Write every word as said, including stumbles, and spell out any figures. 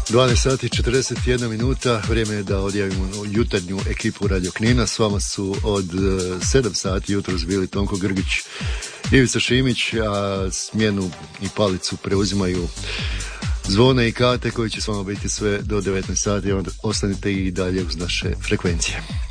dvanaest sati i četrdeset jedna minuta, vrijeme je da odjavimo jutarnju ekipu Radio Knina. S vama su od sedam sati jutros bili Tonko Grgić, Ivica Šimić, a smjenu i palicu preuzimaju Zvone i Kate koji će s vama biti sve do devetnaest sati. Ostanite i dalje uz naše frekvencije.